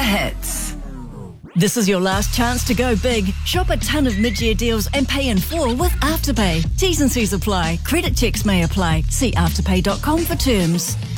hits. This is your last chance to go big. Shop a ton of mid-year deals and pay in full with Afterpay. T's and C's apply. Credit checks may apply. See afterpay.com for terms.